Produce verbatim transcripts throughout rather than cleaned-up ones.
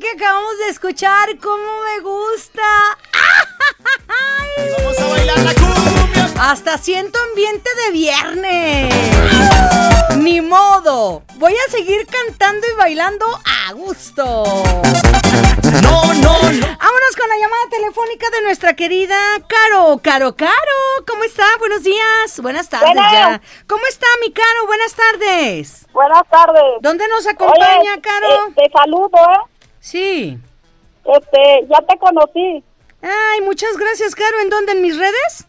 que acabamos de escuchar, cómo me gusta. ¡Ay! Vamos a bailar la cumbia. Hasta siento ambiente de viernes. Ni modo, voy a seguir cantando y bailando a gusto. No, no, no. Vámonos con la llamada telefónica de nuestra querida Caro. Caro, Caro, ¿cómo está? Buenos días. Buenas tardes Buenas. ya. ¿Cómo está mi Caro? Buenas tardes. Buenas tardes. ¿Dónde nos acompaña, Oye, Caro? eh, te saludo, ¿eh? Sí. Este, ya te conocí. Ay, muchas gracias, Caro. ¿En dónde? ¿En mis redes?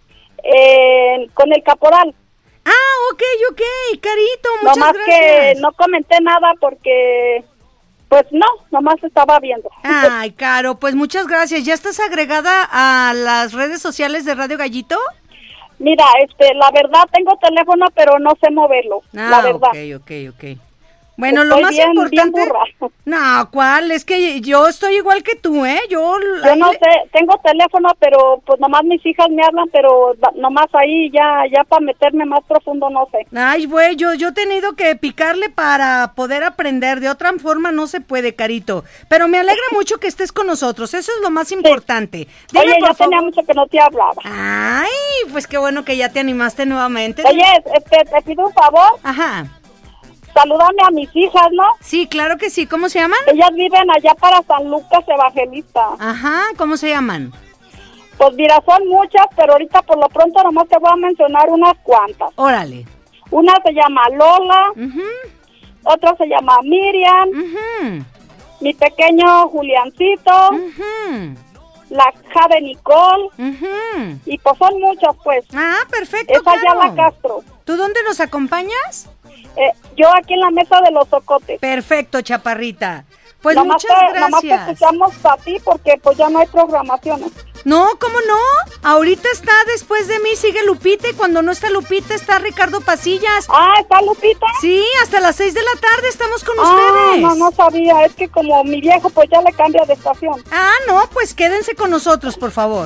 Eh, con el caporal. Ah, ok, ok, Carito, muchas Nomás gracias. que no comenté nada porque, pues no, nomás estaba viendo. Ay, Caro, pues muchas gracias. ¿Ya estás agregada a las redes sociales de Radio Gallito? Mira, este, la verdad tengo teléfono, pero no sé moverlo, Ah, la verdad. ok, ok, ok. Bueno, Estoy lo más bien, importante... bien burra. No, ¿cuál? Es que yo estoy igual que tú, ¿eh? Yo... Yo ahí no le- sé, tengo teléfono, pero pues nomás mis hijas me hablan, pero da- nomás ahí ya, ya para meterme más profundo no sé. Ay, güey, yo, yo he tenido que picarle para poder aprender. De otra forma no se puede, Carito. Pero me alegra mucho que estés con nosotros. Eso es lo más importante. Dime, Oye, por ya tenía favor. mucho que no te hablaba. Ay, pues qué bueno que ya te animaste nuevamente. Oye, este, te pido un favor, Ajá. salúdame a mis hijas, ¿no? Sí, claro que sí. ¿Cómo se llaman? Ellas viven allá para San Lucas Evangelista. Ajá, ¿cómo se llaman? Pues mira, son muchas, pero ahorita por lo pronto nomás te voy a mencionar unas cuantas. Órale. Una se llama Lola, Mhm, otra se llama Miriam, mhm, mi pequeño Juliancito, mhm, la hija de Nicole, mhm. y pues son muchas, pues. Ah, perfecto, Es allá claro. la Castro. ¿Tú dónde nos acompañas? Eh, yo aquí en la mesa de los Ocotes. Perfecto, chaparrita. Pues nomás muchas te, nomás te gracias. escuchamos a ti porque pues ya no hay programaciones. No, ¿cómo no? Ahorita está después de mí, sigue Lupita, y cuando no está Lupita está Ricardo Pasillas. Ah, ¿está Lupita? Sí, hasta las seis de la tarde estamos con Ah, ustedes. no, no sabía. Es que como mi viejo pues ya le cambia de estación. Ah, no, pues quédense con nosotros, por favor.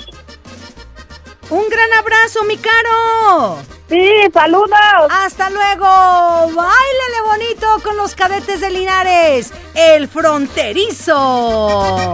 Un gran abrazo, mi Caro. Sí, saludos. Hasta luego. Báilele bonito con los cadetes de Linares, el fronterizo.